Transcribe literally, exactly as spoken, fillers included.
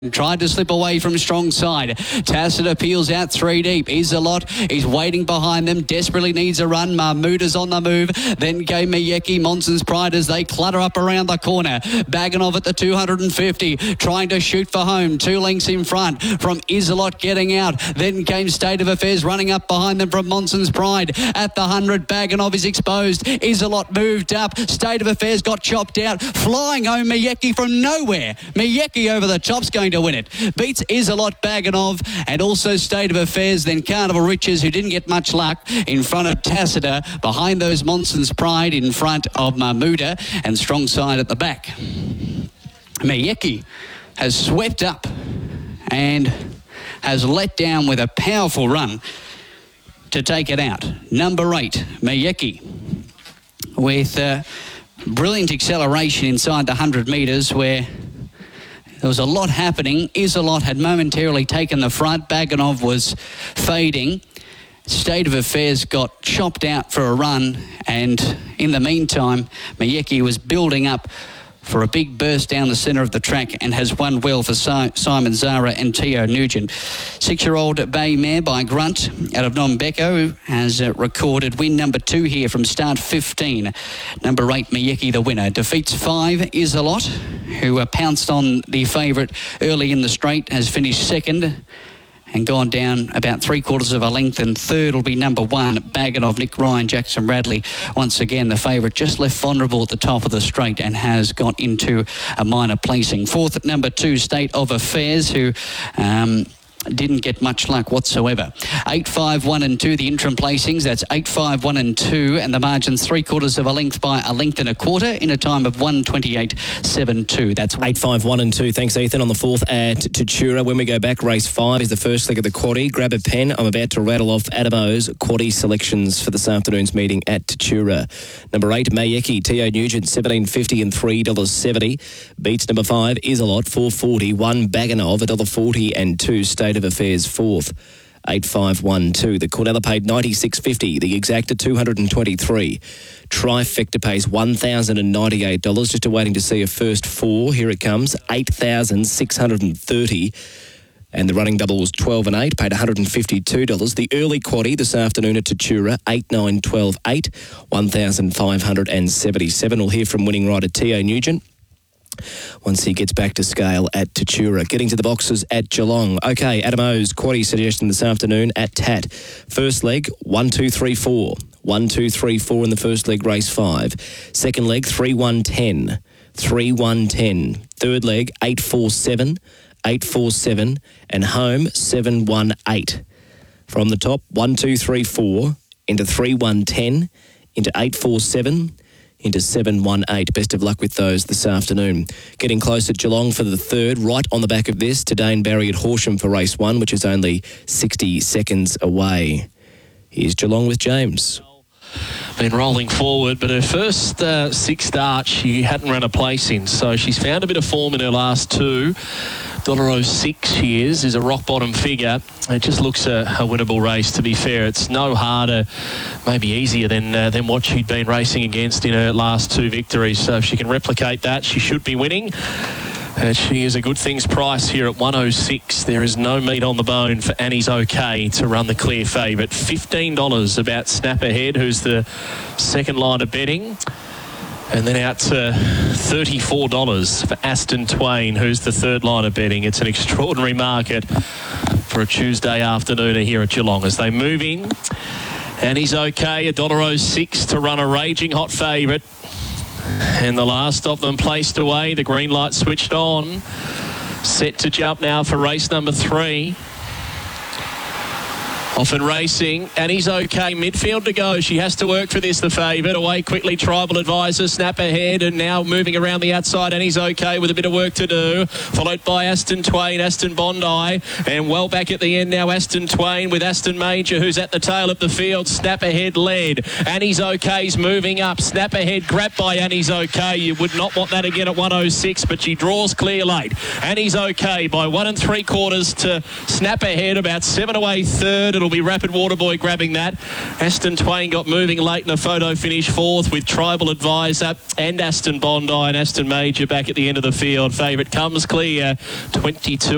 Tried to slip away from strong side. Tassiter peels out three deep. Isolot is waiting behind them. Desperately needs a run. Mahmouda's on the move. Then came Miyeki, Monson's Pride as they clutter up around the corner. Baganov at the two hundred fifty. Trying to shoot for home. Two lengths in front from Isolot getting out. Then came State of Affairs running up behind them from Monson's Pride. At the one hundred, Baganov is exposed. Isolot moved up. State of Affairs got chopped out. Flying home Miyeki from nowhere. Miyeki over the top's going to win it. Beats Isolot, Baganov, and also State of Affairs, then Carnival Riches, who didn't get much luck, in front of Tassiter, behind those Monson's Pride, in front of Mahmouda, and Strong Side at the back. Miyeki has swept up and has let down with a powerful run to take it out. Number eight, Miyeki, with uh, brilliant acceleration inside the one hundred metres, where there was a lot happening. Isolot had momentarily taken the front. Baganov was fading. State of Affairs got chopped out for a run, and in the meantime, Miyeki was building up for a big burst down the centre of the track and has won well for si- Simon Zara and Teo Nugent. Six-year-old bay mare by Grunt out of Nombeko has uh, recorded win number two here from start fifteen. Number eight, Miyeki, the winner. Defeats five, Isolot, who uh, pounced on the favourite early in the straight, has finished second and gone down about three quarters of a length, and third will be number one, Baganov, Nick Ryan, Jackson Radley. Once again, the favourite just left vulnerable at the top of the straight and has got into a minor placing. Fourth at number two, State of Affairs, who um, didn't get much luck whatsoever. eight, five, one and two, the interim placings. That's eight, five, one and two, and the margin's three quarters of a length by a length and a quarter in a time of one twenty-eight seven two. That's eight, five, one and two. Thanks, Ethan. On the fourth at Tatura. When we go back, race five is the first leg of the quaddie. Grab a pen. I'm about to rattle off Adamo's quaddie selections for this afternoon's meeting at Tatura. Number eight, Miyeki, Teo Nugent, seventeen fifty and three dollars seventy. Beats number five, Isolot, four forty. One, Baganov, one dollar forty and two, State of Affairs, fourth. eight, five, one, two. The Cornella paid ninety-six fifty. The Exacta two hundred twenty-three. Trifecta pays one thousand ninety-eight dollars. Just awaiting to see a first four. Here it comes. eight thousand six hundred thirty. And the running double was twelve and eight, paid one hundred fifty-two dollars. The early quaddie this afternoon at Tatura, eight, nine, twelve, eight, one thousand five hundred seventy-seven. We'll hear from winning rider Teo Nugent once he gets back to scale at Tatura. Getting to the boxes at Geelong. Okay, Adamo's quaddie suggestion this afternoon at Tat. First leg, one, two, three, four. one, two, three, four in the first leg, race five. Second leg, three, one, ten. three, one, ten. Third leg, eight, four, seven. eight, four, seven. And home, seven, one, eight. From the top, one, two, three, four. Into three, one, ten. Into eight, four, seven. Into seven, one, eight. Best of luck with those this afternoon. Getting close at Geelong for the third. Right on the back of this, to Dane Barry at Horsham for race one, which is only sixty seconds away. Here's Geelong with James. Been rolling forward, but her first uh, six starts she hadn't run a place in, so she's found a bit of form in her last two. one dollar oh six she is, is a rock bottom figure. It just looks a, a winnable race, to be fair. It's no harder, maybe easier than uh, than what she'd been racing against in her last two victories. So if she can replicate that, she should be winning. Uh, she is a good things price here at one oh six. There is no meat on the bone for Annie's OK to run the clear favourite. fifteen dollars about Snap Ahead, who's the second line of betting. And then out to thirty-four dollars for Aston Twain, who's the third line of betting. It's an extraordinary market for a Tuesday afternoon here at Geelong as they move in. Annie's OK, one dollar oh six to run a raging hot favourite. And the last of them placed away. The green light switched on. Set to jump now for race number three. Off and racing. Annie's OK. Midfield to go. She has to work for this, the favourite. Away quickly, Tribal Advisor. Snap Ahead. And now moving around the outside. Annie's OK with a bit of work to do. Followed by Aston Twain, Aston Bondi. And well back at the end now, Aston Twain with Aston Major, who's at the tail of the field. Snap Ahead led. Annie's OK's moving up. Snap Ahead grabbed by Annie's OK. You would not want that again at one oh six, but she draws clear late. Annie's OK by one and three quarters to Snap Ahead. About seven away third. It'll be Rapid Waterboy grabbing that. Aston Twain got moving late in a photo finish fourth with Tribal Advisor and Aston Bondi and Aston Major back at the end of the field. Favourite comes clear, twenty-two.